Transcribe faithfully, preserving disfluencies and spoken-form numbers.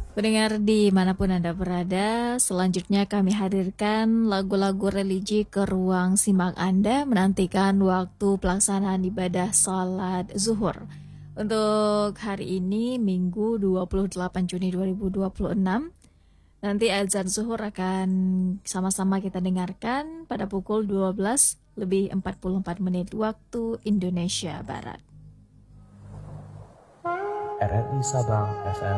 Pendengar dimanapun Anda berada, selanjutnya kami hadirkan lagu-lagu religi ke ruang simak Anda menantikan waktu pelaksanaan ibadah salat zuhur. Untuk hari ini, Minggu dua puluh delapan Juni dua ribu dua puluh enam, nanti azan zuhur akan sama-sama kita dengarkan pada pukul dua belas lebih empat puluh empat menit waktu Indonesia Barat. R R I Sabang F M